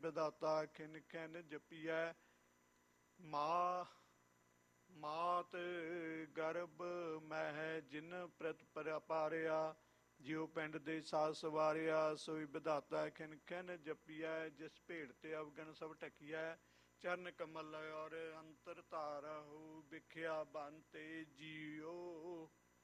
ਵਿਧਾਤਾ ਖਿਨ ਖਿਨ ਜਪੀਐ। ਮਾਤ ਗਰਭ ਮਹਿ ਜਿਨ ਪ੍ਰਤ ਪਾਰਿਆ, ਜਿਉ ਪਿੰਡ ਦੇ ਸਾਧ ਸਵਾਰਿਆ। ਸੋਈ ਵਿਧਾਤਾ ਖਿਨ ਖਿਨ ਜਪੀਐ, ਜਿਸ ਭੇੜ ਤੇ ਅਵਗਣ ਸਭ ਢਕੀਐ। ਚਰਨ ਕਮਲ ਔਰ ਅੰਤਰ ਧਾਰਹੁ, ਵਿਖਿਆ ਬਨ ਤੇ ਜੀਉ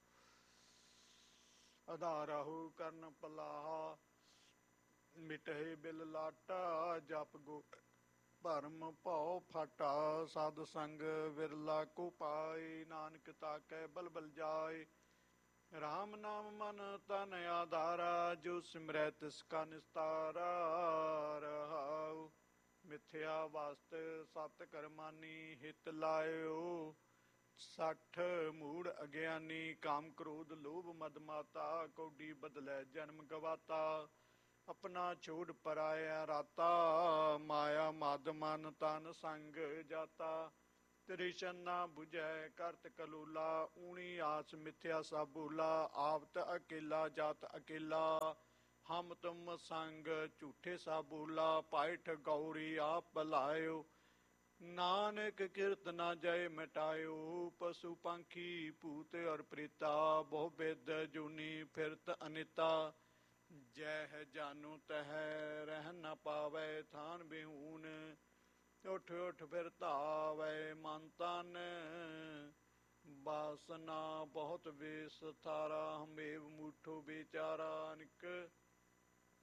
ਆਧਾਰਹੁ। ਕਰਨ ਪਲਾਹਾ ਮਿਟਹਿ ਬਿਲ ਲਾਟਾ, ਜਪ ਗੋ ਭਰਮ ਭਉ ਫਾਟਾ। ਸਾਧ ਸੰਗ ਵਿਰਲਾ ਕੋ ਪਾਏ, ਨਾਨਕ ਤਾਕੈ ਬਲ ਬਲ ਜਾਏ। ਰਾਮ ਨਾਮ ਮਨ ਤਨ ਆਧਾਰਾ, ਜੋ ਸਿਮਰੈ ਤਿਸ ਕਾ ਨਿਸਤਾਰਾ। ਰਹਾਉ ਮਿਥਿਆ ਵਸਤ ਸਤ ਕਰਮਾਨੀ, ਹਿਤ ਲਾਇਓ 60 ਮੂੜ ਅਗਿਆਨੀ। ਕਾਮ ਕ੍ਰੋਧ ਲੋਭ ਮਦ ਮਾਤਾ, ਕੌਡੀ ਬਦਲੈ ਜਨਮ ਗਵਾਤਾ। ਆਪਣਾ ਛੋੜ ਪਰਾਇਆ ਰਾਤਾ, ਮਾਇਆ ਮਦ ਮਨ ਤਨ ਸੰਗ ਜਾਤਾ। ਤ੍ਰਿਸ਼ਨ ਨਾ ਬੁਝੈ ਕਰਤ ਕਲੋਲਾ, ਊਣੀ ਆਸ ਮਿਥਿਆ ਸਭ ਭੂਲਾ। ਆਵਤ ਅਕੇਲਾ ਜਾਤ ਅਕੇਲਾ, ਹਮ ਤੁਮ ਸੰਗ ਝੂਠੇ ਸਭ ਬੋਲਾ। ਪਾਇਠ ਗੌਰੀ ਆਪ ਬਲਾਇਓ, ਨਾਨਕ ਕਿਰਤ ਨਾ ਜੈ ਮਿਟਾਇਓ। ਪਸ਼ੂ ਪੰਖੀ ਭੂਤ ਔਰ ਪ੍ਰੇਤਾ, ਬਹੁ ਬਿਧ ਜੂਨੀ ਫਿਰਤ ਅਨੇਤਾ। ਜਹ ਜਾਨੂ ਤਹ ਰਹਿ ਨ ਪਾਵੈ, ਥਾਨ ਬਿਹੂਨ ਉਠ ਉਠ ਫਿਰ ਧਾਵੈ। ਮਨ ਤਨ ਬਾਸਨਾ ਬਹੁਤ ਵੇਸ ਥਾਰਾ, ਹਮੇਵ ਮੂਠੋ ਵਿਚਾਰਾ। ਅਨਕ